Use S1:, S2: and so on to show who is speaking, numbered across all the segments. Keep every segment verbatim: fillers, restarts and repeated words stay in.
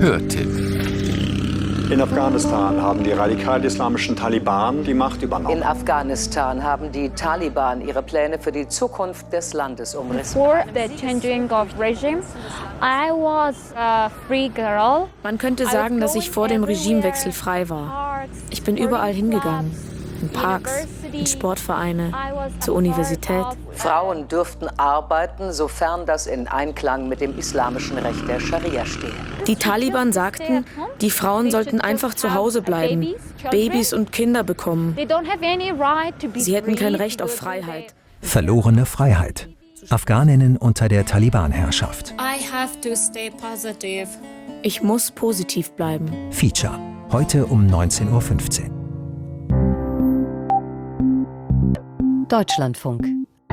S1: Hörtipp.
S2: In Afghanistan haben die radikal-islamischen Taliban die Macht übernommen.
S3: In Afghanistan haben die Taliban ihre Pläne für die Zukunft des Landes umrissen.
S4: Before the changing of regime, I was a free girl.
S5: Man könnte sagen, dass ich vor dem Regimewechsel frei war. Ich bin überall hingegangen. In Parks, in Sportvereine, zur Universität.
S3: Frauen dürften arbeiten, sofern das in Einklang mit dem islamischen Recht der Scharia stehe.
S5: Die Taliban sagten, die Frauen sollten einfach zu Hause bleiben, Babys und Kinder bekommen. Sie hätten kein Recht auf Freiheit.
S6: Verlorene Freiheit. Afghaninnen unter der Taliban-Herrschaft.
S5: Ich muss positiv bleiben.
S6: Feature. Heute um neunzehn Uhr fünfzehn.
S7: Deutschlandfunk.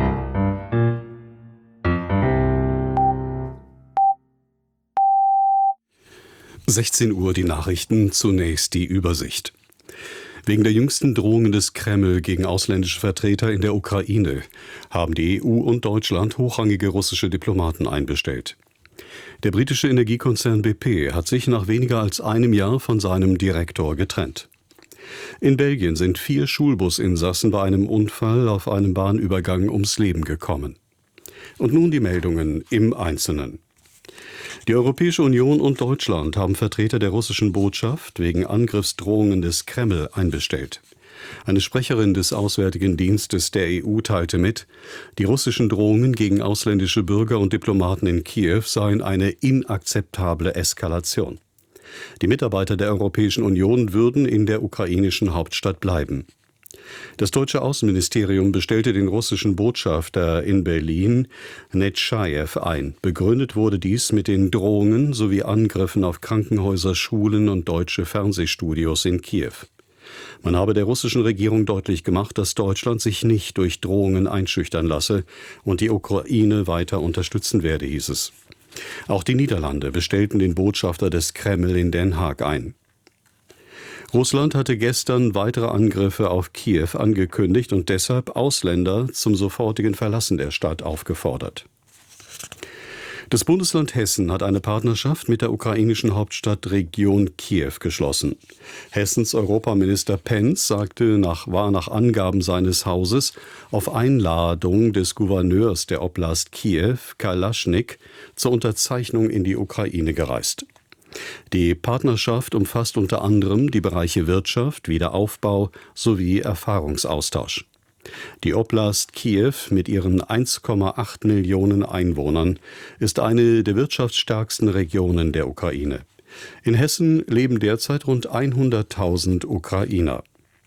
S8: sechzehn Uhr die Nachrichten, zunächst die Übersicht. Wegen der jüngsten Drohungen des Kreml gegen ausländische Vertreter in der Ukraine haben die E U und Deutschland hochrangige russische Diplomaten einbestellt. Der britische Energiekonzern B P hat sich nach weniger als einem Jahr von seinem Direktor getrennt. In Belgien sind vier Schulbusinsassen bei einem Unfall auf einem Bahnübergang ums Leben gekommen. Und nun die Meldungen im Einzelnen. Die Europäische Union und Deutschland haben Vertreter der russischen Botschaft wegen Angriffsdrohungen des Kreml einbestellt. Eine Sprecherin des Auswärtigen Dienstes der E U teilte mit, die russischen Drohungen gegen ausländische Bürger und Diplomaten in Kiew seien eine inakzeptable Eskalation. Die Mitarbeiter der Europäischen Union würden in der ukrainischen Hauptstadt bleiben. Das deutsche Außenministerium bestellte den russischen Botschafter in Berlin, Netschajew, ein. Begründet wurde dies mit den Drohungen sowie Angriffen auf Krankenhäuser, Schulen und deutsche Fernsehstudios in Kiew. Man habe der russischen Regierung deutlich gemacht, dass Deutschland sich nicht durch Drohungen einschüchtern lasse und die Ukraine weiter unterstützen werde, hieß es. Auch die Niederlande bestellten den Botschafter des Kreml in Den Haag ein. Russland hatte gestern weitere Angriffe auf Kiew angekündigt und deshalb Ausländer zum sofortigen Verlassen der Stadt aufgefordert. Das Bundesland Hessen hat eine Partnerschaft mit der ukrainischen Hauptstadt Region Kiew geschlossen. Hessens Europaminister Pentz sagte nach, war nach Angaben seines Hauses auf Einladung des Gouverneurs der Oblast Kiew, Kalaschnik, zur Unterzeichnung in die Ukraine gereist. Die Partnerschaft umfasst unter anderem die Bereiche Wirtschaft, Wiederaufbau sowie Erfahrungsaustausch. Die Oblast Kiew mit ihren eins Komma acht Millionen Einwohnern ist eine der wirtschaftsstärksten Regionen der Ukraine. In Hessen leben derzeit rund hunderttausend Ukrainer.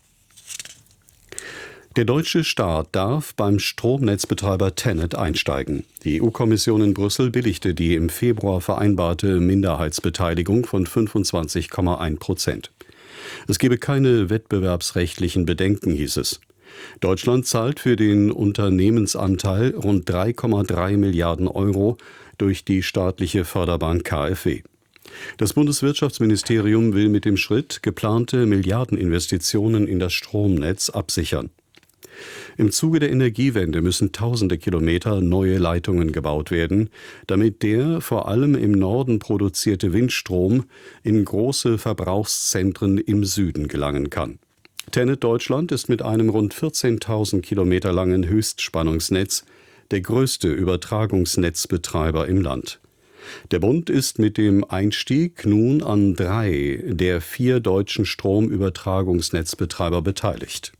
S8: Der deutsche Staat darf beim Stromnetzbetreiber TenneT einsteigen. Die E U-Kommission in Brüssel billigte die im Februar vereinbarte Minderheitsbeteiligung von fünfundzwanzig Komma eins Prozent. Es gebe keine wettbewerbsrechtlichen Bedenken, hieß es. Deutschland zahlt für den Unternehmensanteil rund drei Komma drei Milliarden Euro durch die staatliche Förderbahn K f W. Das Bundeswirtschaftsministerium will mit dem Schritt geplante Milliardeninvestitionen in das Stromnetz absichern. Im Zuge der Energiewende müssen tausende Kilometer neue Leitungen gebaut werden, damit der vor allem im Norden produzierte Windstrom in große Verbrauchszentren im Süden gelangen kann. TenneT Deutschland ist mit einem rund vierzehntausend Kilometer langen Höchstspannungsnetz der größte Übertragungsnetzbetreiber im Land. Der Bund ist mit dem Einstieg nun an drei der vier deutschen Stromübertragungsnetzbetreiber beteiligt.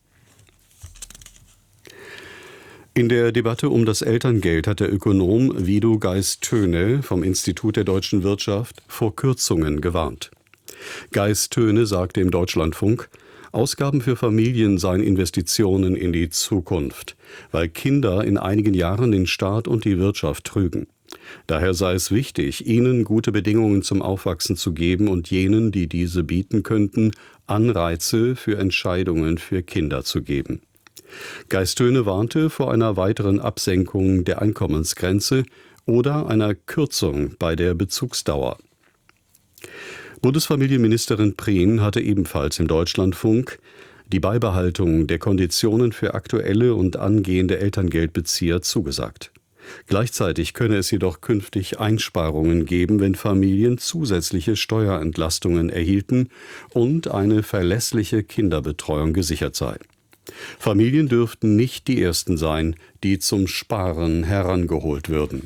S8: In der Debatte um das Elterngeld hat der Ökonom Wido Geist-Töne vom Institut der deutschen Wirtschaft vor Kürzungen gewarnt. Geist-Töne sagte im Deutschlandfunk, Ausgaben für Familien seien Investitionen in die Zukunft, weil Kinder in einigen Jahren den Staat und die Wirtschaft trügen. Daher sei es wichtig, ihnen gute Bedingungen zum Aufwachsen zu geben und jenen, die diese bieten könnten, Anreize für Entscheidungen für Kinder zu geben. Geist-Töne warnte vor einer weiteren Absenkung der Einkommensgrenze oder einer Kürzung bei der Bezugsdauer. Bundesfamilienministerin Prien hatte ebenfalls im Deutschlandfunk die Beibehaltung der Konditionen für aktuelle und angehende Elterngeldbezieher zugesagt. Gleichzeitig könne es jedoch künftig Einsparungen geben, wenn Familien zusätzliche Steuerentlastungen erhielten und eine verlässliche Kinderbetreuung gesichert sei. Familien dürften nicht die ersten sein, die zum Sparen herangeholt würden.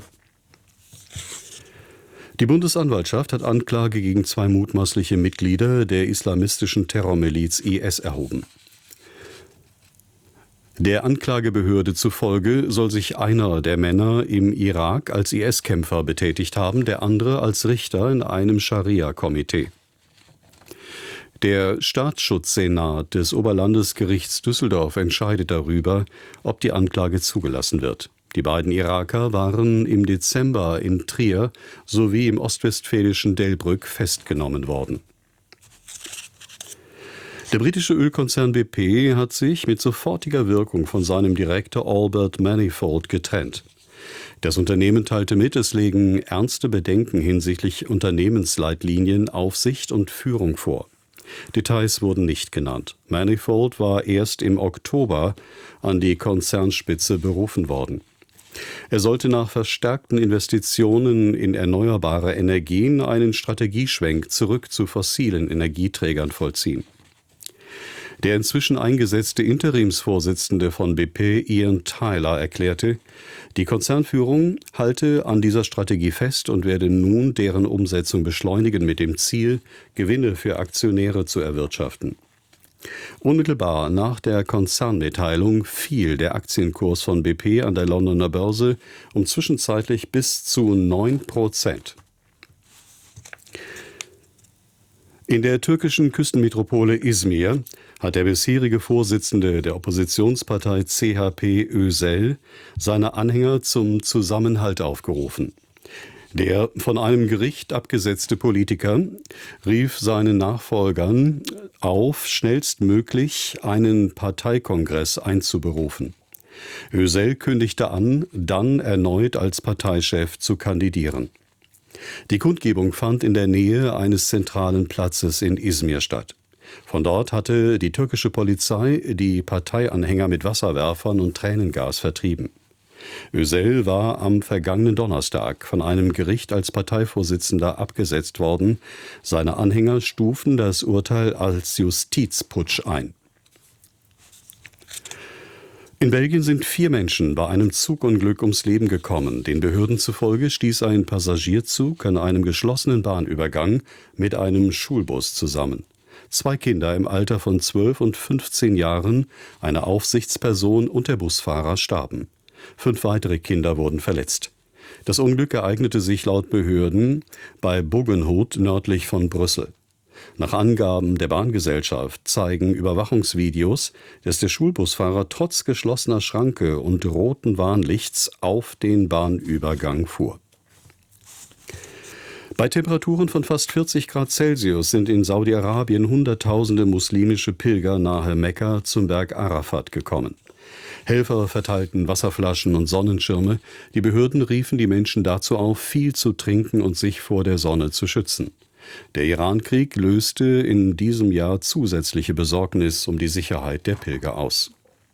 S8: Die Bundesanwaltschaft hat Anklage gegen zwei mutmaßliche Mitglieder der islamistischen Terrormiliz I S erhoben. Der Anklagebehörde zufolge soll sich einer der Männer im Irak als I S-Kämpfer betätigt haben, der andere als Richter in einem Scharia-Komitee. Der Staatsschutzsenat des Oberlandesgerichts Düsseldorf entscheidet darüber, ob die Anklage zugelassen wird. Die beiden Iraker waren im Dezember in Trier sowie im ostwestfälischen Delbrück festgenommen worden. Der britische Ölkonzern B P hat sich mit sofortiger Wirkung von seinem Direktor Albert Manifold getrennt. Das Unternehmen teilte mit, es legen ernste Bedenken hinsichtlich Unternehmensleitlinien, Aufsicht und Führung vor. Details wurden nicht genannt. Manifold war erst im Oktober an die Konzernspitze berufen worden. Er sollte nach verstärkten Investitionen in erneuerbare Energien einen Strategieschwenk zurück zu fossilen Energieträgern vollziehen. Der inzwischen eingesetzte Interimsvorsitzende von B P, Ian Tyler, erklärte, die Konzernführung halte an dieser Strategie fest und werde nun deren Umsetzung beschleunigen mit dem Ziel, Gewinne für Aktionäre zu erwirtschaften. Unmittelbar nach der Konzernmitteilung fiel der Aktienkurs von B P an der Londoner Börse um zwischenzeitlich bis zu neun Prozent. In der türkischen Küstenmetropole Izmir hat der bisherige Vorsitzende der Oppositionspartei C H P Özel seine Anhänger zum Zusammenhalt aufgerufen. Der von einem Gericht abgesetzte Politiker rief seinen Nachfolgern auf, schnellstmöglich einen Parteikongress einzuberufen. Özel kündigte an, dann erneut als Parteichef zu kandidieren. Die Kundgebung fand in der Nähe eines zentralen Platzes in Izmir statt. Von dort hatte die türkische Polizei die Parteianhänger mit Wasserwerfern und Tränengas vertrieben. Özel war am vergangenen Donnerstag von einem Gericht als Parteivorsitzender abgesetzt worden. Seine Anhänger stufen das Urteil als Justizputsch ein. In Belgien sind vier Menschen bei einem Zugunglück ums Leben gekommen. Den Behörden zufolge stieß ein Passagierzug an einem geschlossenen Bahnübergang mit einem Schulbus zusammen. Zwei Kinder im Alter von zwölf und fünfzehn Jahren, eine Aufsichtsperson und der Busfahrer starben. Fünf weitere Kinder wurden verletzt. Das Unglück ereignete sich laut Behörden bei Buggenhout nördlich von Brüssel. Nach Angaben der Bahngesellschaft zeigen Überwachungsvideos, dass der Schulbusfahrer trotz geschlossener Schranke und roten Warnlichts auf den Bahnübergang fuhr. Bei Temperaturen von fast vierzig Grad Celsius sind in Saudi-Arabien Hunderttausende muslimische Pilger nahe Mekka zum Berg Arafat gekommen. Helfer verteilten Wasserflaschen und Sonnenschirme. Die Behörden riefen die Menschen dazu auf, viel zu trinken und sich vor der Sonne zu schützen. Der Irankrieg löste in diesem Jahr zusätzliche Besorgnis um die Sicherheit der Pilger aus.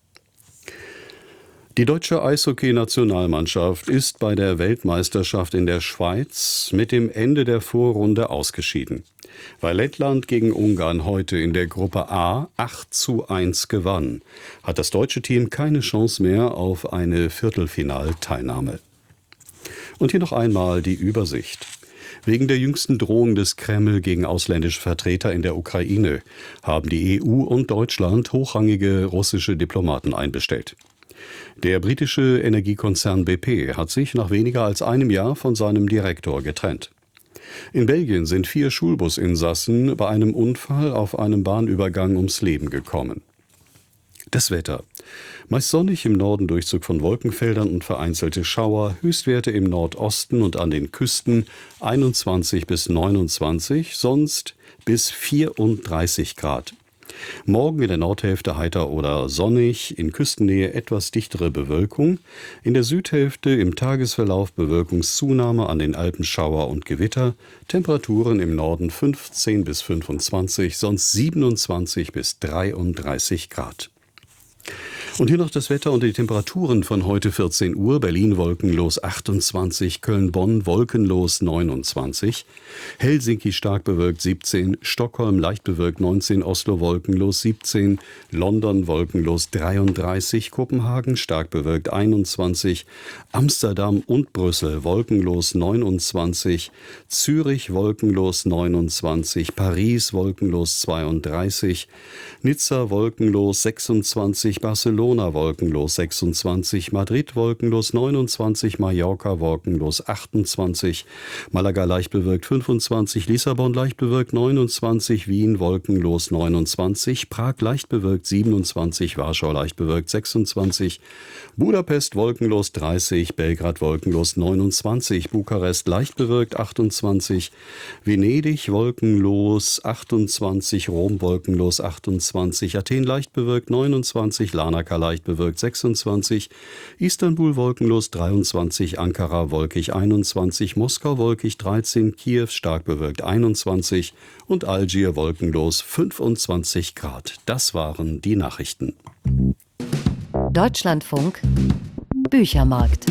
S8: Die deutsche Eishockey-Nationalmannschaft ist bei der Weltmeisterschaft in der Schweiz mit dem Ende der Vorrunde ausgeschieden. Weil Lettland gegen Ungarn heute in der Gruppe A acht zu eins gewann, hat das deutsche Team keine Chance mehr auf eine Viertelfinalteilnahme. Und hier noch einmal die Übersicht. Wegen der jüngsten Drohung des Kreml gegen ausländische Vertreter in der Ukraine haben die E U und Deutschland hochrangige russische Diplomaten einbestellt. Der britische Energiekonzern B P hat sich nach weniger als einem Jahr von seinem Direktor getrennt. In Belgien sind vier Schulbusinsassen bei einem Unfall auf einem Bahnübergang ums Leben gekommen. Das Wetter. Meist sonnig, im Norden Durchzug von Wolkenfeldern und vereinzelte Schauer, Höchstwerte im Nordosten und an den Küsten einundzwanzig bis neunundzwanzig, sonst bis vierunddreißig Grad. Morgen in der Nordhälfte heiter oder sonnig, in Küstennähe etwas dichtere Bewölkung, in der Südhälfte im Tagesverlauf Bewölkungszunahme, an den Alpen Schauer und Gewitter, Temperaturen im Norden fünfzehn bis fünfundzwanzig, sonst siebenundzwanzig bis dreiunddreißig Grad. Und hier noch das Wetter und die Temperaturen von heute vierzehn Uhr. Berlin wolkenlos achtundzwanzig, Köln-Bonn wolkenlos neunundzwanzig, Helsinki stark bewölkt siebzehn, Stockholm leicht bewölkt neunzehn, Oslo wolkenlos siebzehn, London wolkenlos dreiunddreißig, Kopenhagen stark bewölkt einundzwanzig, Amsterdam und Brüssel wolkenlos neunundzwanzig, Zürich wolkenlos neunundzwanzig, Paris wolkenlos zweiunddreißig, Nizza wolkenlos sechsundzwanzig, Barcelona wolkenlos sechsundzwanzig, Madrid wolkenlos neunundzwanzig, Mallorca wolkenlos achtundzwanzig, Malaga leicht bewölkt fünfundzwanzig, Lissabon leicht bewölkt neunundzwanzig, Wien wolkenlos neunundzwanzig, Prag leicht bewölkt siebenundzwanzig, Warschau leicht bewölkt sechsundzwanzig, Budapest wolkenlos dreißig, Belgrad wolkenlos neunundzwanzig, Bukarest leicht bewölkt achtundzwanzig, Venedig wolkenlos achtundzwanzig, Rom wolkenlos achtundzwanzig, Athen leicht bewölkt neunundzwanzig, Larnaca leicht bewölkt sechsundzwanzig, Istanbul wolkenlos dreiundzwanzig, Ankara wolkig einundzwanzig, Moskau wolkig dreizehn, Kiew stark bewölkt einundzwanzig und Algier wolkenlos fünfundzwanzig Grad. Das waren die Nachrichten.
S1: Deutschlandfunk Büchermarkt.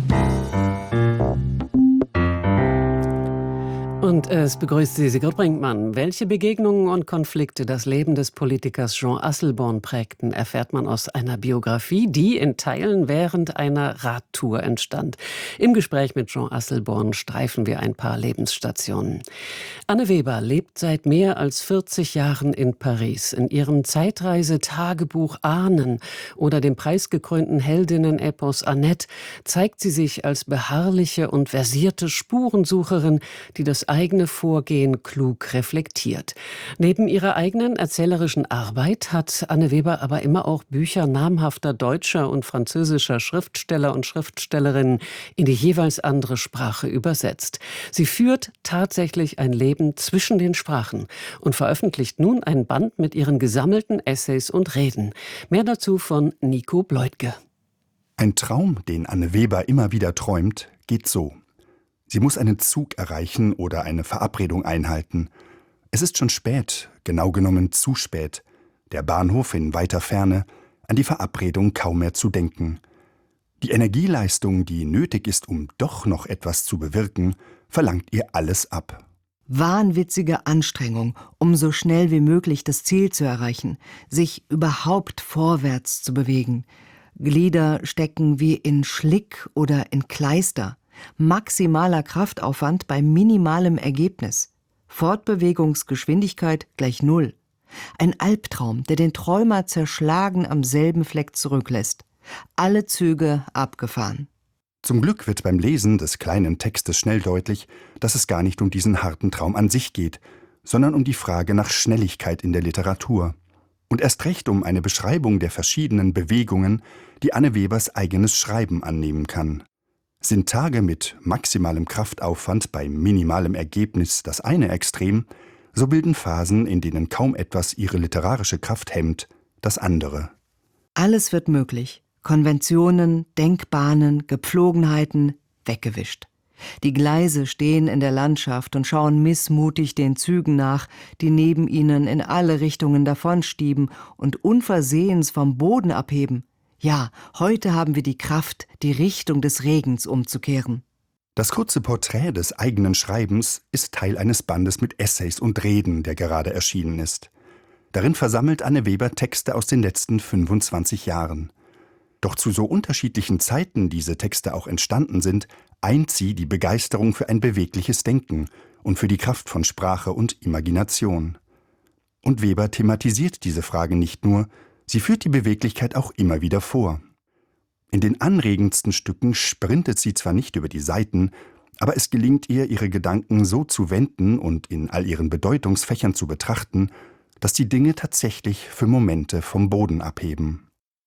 S7: Und es begrüßt Sie Sigrid Brinkmann. Welche Begegnungen und Konflikte das Leben des Politikers Jean Asselborn prägten, erfährt man aus einer Biografie, die in Teilen während einer Radtour entstand. Im Gespräch mit Jean Asselborn streifen wir ein paar Lebensstationen. Anne Weber lebt seit mehr als vierzig Jahren in Paris. In ihrem Zeitreise-Tagebuch Ahnen oder dem preisgekrönten Heldinnen-Epos Annette zeigt sie sich als beharrliche und versierte Spurensucherin, die das eigene Vorgehen klug reflektiert. Neben ihrer eigenen erzählerischen Arbeit hat Anne Weber aber immer auch Bücher namhafter deutscher und französischer Schriftsteller und Schriftstellerinnen in die jeweils andere Sprache übersetzt. Sie führt tatsächlich ein Leben zwischen den Sprachen und veröffentlicht nun ein Band mit ihren gesammelten Essays und Reden. Mehr dazu von Nico Bleutke.
S9: Ein Traum, den Anne Weber immer wieder träumt, geht so. Sie muss einen Zug erreichen oder eine Verabredung einhalten. Es ist schon spät, genau genommen zu spät. Der Bahnhof in weiter Ferne, an die Verabredung kaum mehr zu denken. Die Energieleistung, die nötig ist, um doch noch etwas zu bewirken, verlangt ihr alles ab.
S10: Wahnwitzige Anstrengung, um so schnell wie möglich das Ziel zu erreichen, sich überhaupt vorwärts zu bewegen. Glieder stecken wie in Schlick oder in Kleister. Maximaler Kraftaufwand bei minimalem Ergebnis. Fortbewegungsgeschwindigkeit gleich Null. Ein Albtraum, der den Träumer zerschlagen am selben Fleck zurücklässt. Alle Züge abgefahren.
S9: Zum Glück wird beim Lesen des kleinen Textes schnell deutlich, dass es gar nicht um diesen harten Traum an sich geht, sondern um die Frage nach Schnelligkeit in der Literatur. Und erst recht um eine Beschreibung der verschiedenen Bewegungen, die Anne Webers eigenes Schreiben annehmen kann. Sind Tage mit maximalem Kraftaufwand bei minimalem Ergebnis das eine Extrem, so bilden Phasen, in denen kaum etwas ihre literarische Kraft hemmt, das andere.
S10: Alles wird möglich. Konventionen, Denkbahnen, Gepflogenheiten weggewischt. Die Gleise stehen in der Landschaft und schauen missmutig den Zügen nach, die neben ihnen in alle Richtungen davonstieben und unversehens vom Boden abheben. Ja, heute haben wir die Kraft, die Richtung des Regens umzukehren.
S9: Das kurze Porträt des eigenen Schreibens ist Teil eines Bandes mit Essays und Reden, der gerade erschienen ist. Darin versammelt Anne Weber Texte aus den letzten fünfundzwanzig Jahren. Doch zu so unterschiedlichen Zeiten diese Texte auch entstanden sind, eint sie die Begeisterung für ein bewegliches Denken und für die Kraft von Sprache und Imagination. Und Weber thematisiert diese Frage nicht nur, sie führt die Beweglichkeit auch immer wieder vor. In den anregendsten Stücken sprintet sie zwar nicht über die Seiten, aber es gelingt ihr, ihre Gedanken so zu wenden und in all ihren Bedeutungsfächern zu betrachten, dass die Dinge tatsächlich für Momente vom Boden abheben.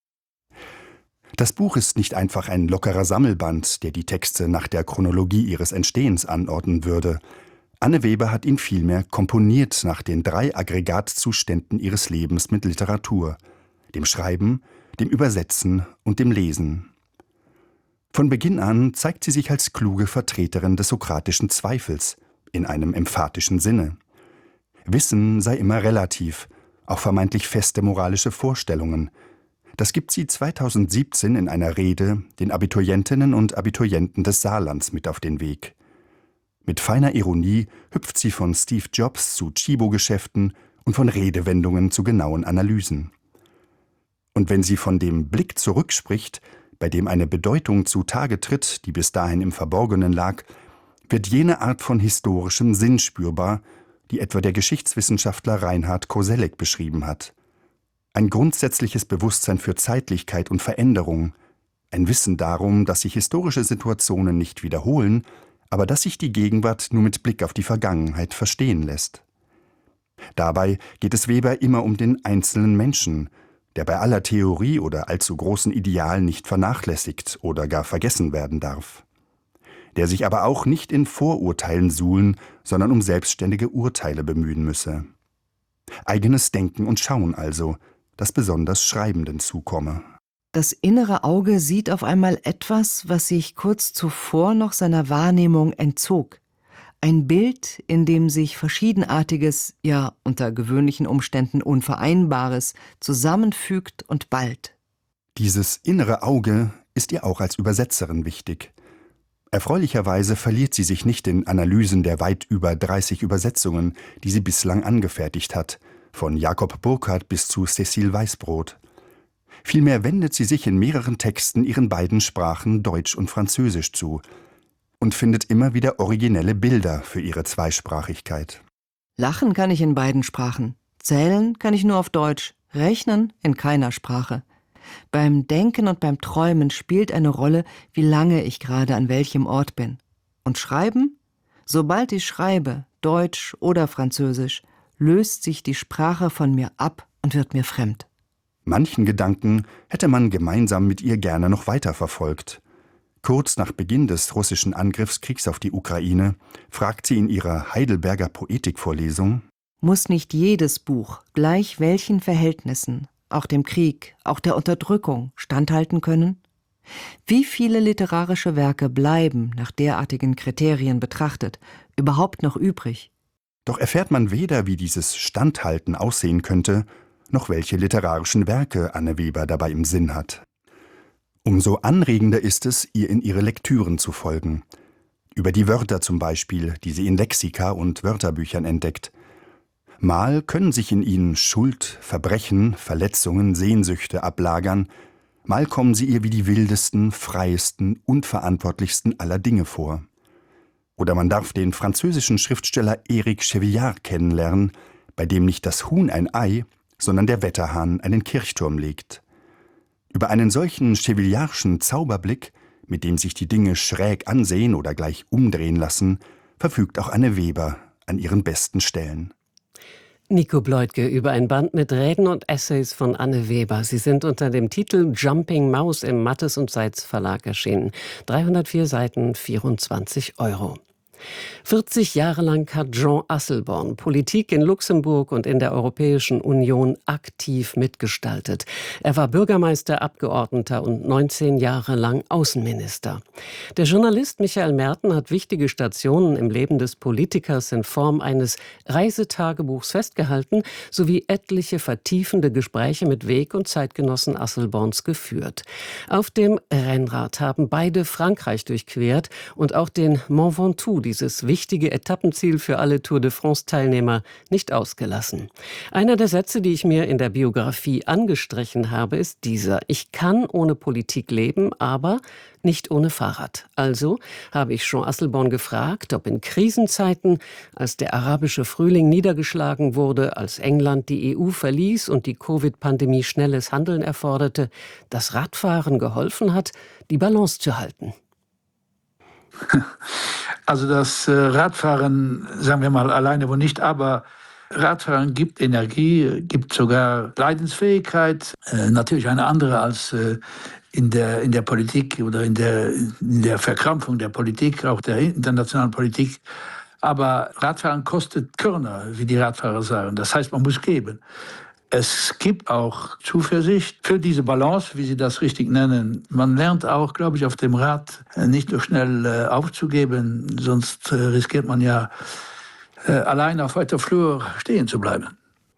S9: Das Buch ist nicht einfach ein lockerer Sammelband, der die Texte nach der Chronologie ihres Entstehens anordnen würde. Anne Weber hat ihn vielmehr komponiert nach den drei Aggregatzuständen ihres Lebens mit Literatur: dem Schreiben, dem Übersetzen und dem Lesen. Von Beginn an zeigt sie sich als kluge Vertreterin des sokratischen Zweifels, in einem emphatischen Sinne. Wissen sei immer relativ, auch vermeintlich feste moralische Vorstellungen. Das gibt sie zweitausendsiebzehn in einer Rede den Abiturientinnen und Abiturienten des Saarlands mit auf den Weg. Mit feiner Ironie hüpft sie von Steve Jobs zu Tchibo-Geschäften und von Redewendungen zu genauen Analysen. Und wenn sie von dem Blick zurückspricht, bei dem eine Bedeutung zutage tritt, die bis dahin im Verborgenen lag, wird jene Art von historischem Sinn spürbar, die etwa der Geschichtswissenschaftler Reinhard Koselleck beschrieben hat. Ein grundsätzliches Bewusstsein für Zeitlichkeit und Veränderung, ein Wissen darum, dass sich historische Situationen nicht wiederholen, aber dass sich die Gegenwart nur mit Blick auf die Vergangenheit verstehen lässt. Dabei geht es Weber immer um den einzelnen Menschen, der bei aller Theorie oder allzu großen Idealen nicht vernachlässigt oder gar vergessen werden darf. Der sich aber auch nicht in Vorurteilen suhlen, sondern um selbstständige Urteile bemühen müsse. Eigenes Denken und Schauen also, das besonders Schreibenden zukomme.
S10: Das innere Auge sieht auf einmal etwas, was sich kurz zuvor noch seiner Wahrnehmung entzog. Ein Bild, in dem sich Verschiedenartiges, ja unter gewöhnlichen Umständen Unvereinbares, zusammenfügt und ballt.
S9: Dieses innere Auge ist ihr auch als Übersetzerin wichtig. Erfreulicherweise verliert sie sich nicht in Analysen der weit über dreißig Übersetzungen, die sie bislang angefertigt hat, von Jakob Burckhardt bis zu Cécile Weißbrot. Vielmehr wendet sie sich in mehreren Texten ihren beiden Sprachen Deutsch und Französisch zu und findet immer wieder originelle Bilder für ihre Zweisprachigkeit.
S10: Lachen kann ich in beiden Sprachen, zählen kann ich nur auf Deutsch, rechnen in keiner Sprache. Beim Denken und beim Träumen spielt eine Rolle, wie lange ich gerade an welchem Ort bin. Und schreiben? Sobald ich schreibe, Deutsch oder Französisch, löst sich die Sprache von mir ab und wird mir fremd.
S9: Manchen Gedanken hätte man gemeinsam mit ihr gerne noch weiter verfolgt. Kurz nach Beginn des russischen Angriffskriegs auf die Ukraine fragt sie in ihrer Heidelberger Poetikvorlesung:
S10: Muss nicht jedes Buch, gleich welchen Verhältnissen, auch dem Krieg, auch der Unterdrückung, standhalten können? Wie viele literarische Werke bleiben, nach derartigen Kriterien betrachtet, überhaupt noch übrig?
S9: Doch erfährt man weder, wie dieses Standhalten aussehen könnte, noch welche literarischen Werke Anne Weber dabei im Sinn hat. Umso anregender ist es, ihr in ihre Lektüren zu folgen. Über die Wörter zum Beispiel, die sie in Lexika und Wörterbüchern entdeckt. Mal können sich in ihnen Schuld, Verbrechen, Verletzungen, Sehnsüchte ablagern, mal kommen sie ihr wie die wildesten, freiesten, unverantwortlichsten aller Dinge vor. Oder man darf den französischen Schriftsteller Éric Chevillard kennenlernen, bei dem nicht das Huhn ein Ei, sondern der Wetterhahn einen Kirchturm legt. Über einen solchen Chevillardschen Zauberblick, mit dem sich die Dinge schräg ansehen oder gleich umdrehen lassen, verfügt auch Anne Weber an ihren besten Stellen.
S7: Nico Bleutke über ein Band mit Reden und Essays von Anne Weber. Sie sind unter dem Titel Jumping Mouse im Mattes und Seitz Verlag erschienen. dreihundertvier Seiten, vierundzwanzig Euro. vierzig Jahre lang hat Jean Asselborn Politik in Luxemburg und in der Europäischen Union aktiv mitgestaltet. Er war Bürgermeister, Abgeordneter und neunzehn Jahre lang Außenminister. Der Journalist Michael Merten hat wichtige Stationen im Leben des Politikers in Form eines Reisetagebuchs festgehalten, sowie etliche vertiefende Gespräche mit Weg- und Zeitgenossen Asselborns geführt. Auf dem Rennrad haben beide Frankreich durchquert und auch den Mont Ventoux, dieses wichtige Etappenziel für alle Tour de France-Teilnehmer, nicht ausgelassen. Einer der Sätze, die ich mir in der Biografie angestrichen habe, ist dieser: Ich kann ohne Politik leben, aber nicht ohne Fahrrad. Also habe ich Jean Asselborn gefragt, ob in Krisenzeiten, als der arabische Frühling niedergeschlagen wurde, als England die E U verließ und die Covid-Pandemie schnelles Handeln erforderte, das Radfahren geholfen hat, die Balance zu halten.
S11: Also das äh, Radfahren, sagen wir mal, alleine wo nicht, aber Radfahren gibt Energie, gibt sogar Leidensfähigkeit, äh, natürlich eine andere als äh, in der, in der Politik oder in der, in der Verkrampfung der Politik, auch der internationalen Politik. Aber Radfahren kostet Körner, wie die Radfahrer sagen. Das heißt, man muss geben. Es gibt auch Zuversicht für diese Balance, wie Sie das richtig nennen. Man lernt auch, glaube ich, auf dem Rad nicht so schnell äh, aufzugeben, sonst äh, riskiert man ja äh, allein auf weiter Flur stehen zu bleiben.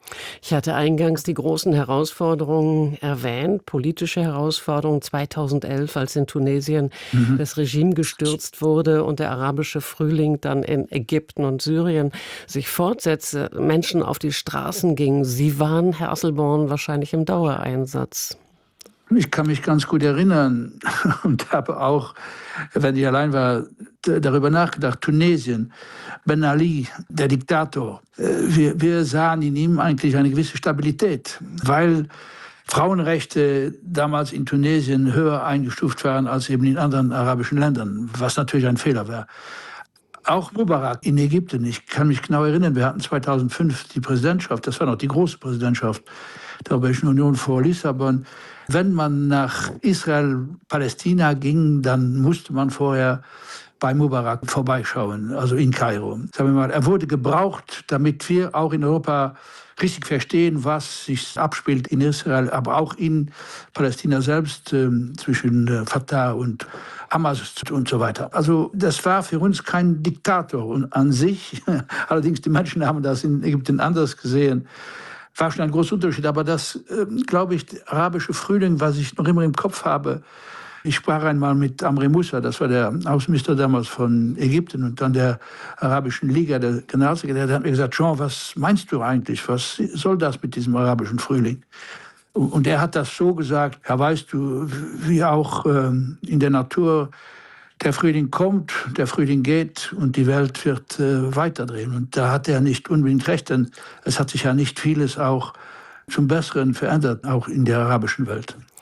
S7: Ich hatte eingangs die großen Herausforderungen erwähnt, politische Herausforderungen zweitausendelf, als in Tunesien mhm. das Regime gestürzt wurde und der arabische Frühling dann in Ägypten und Syrien sich fortsetzte, Menschen auf die Straßen gingen. Sie waren, Herr Asselborn, wahrscheinlich im Dauereinsatz.
S11: Ich kann mich ganz gut erinnern und habe auch, wenn ich allein war, darüber nachgedacht. Tunesien, Ben Ali, der Diktator. Wir, wir sahen in ihm eigentlich eine gewisse Stabilität, weil Frauenrechte damals in Tunesien höher eingestuft waren als eben in anderen arabischen Ländern, was natürlich ein Fehler war. Auch Mubarak in Ägypten, ich kann mich genau erinnern, wir hatten zweitausendfünf die Präsidentschaft, das war noch die große Präsidentschaft der Europäischen Union vor Lissabon. Wenn man nach Israel, Palästina ging, dann musste man vorher bei Mubarak vorbeischauen, also in Kairo. Sagen wir mal, er wurde gebraucht, damit wir auch in Europa richtig verstehen, was sich abspielt in Israel, aber auch in Palästina selbst, äh, zwischen äh, Fatah und Hamas und so weiter. Also das war für uns kein Diktator an sich. Allerdings die Menschen haben das in Ägypten anders gesehen. War schon ein großer Unterschied. Aber das, äh, glaube ich, der arabische Frühling, was ich noch immer im Kopf habe, ich sprach einmal mit Amri Moussa, das war der Außenminister damals von Ägypten und dann der Arabischen Liga, der Generalsekretär, der hat mir gesagt, Jean, was meinst du eigentlich? Was soll das mit diesem arabischen Frühling? Und er hat das so gesagt, ja, weißt du, wie auch ähm, in der Natur der Frühling kommt, der Frühling geht und die Welt wird äh, weiterdrehen. Und da hat er nicht unbedingt recht, denn es hat sich ja nicht vieles auch zum Besseren verändert, auch in der arabischen Welt.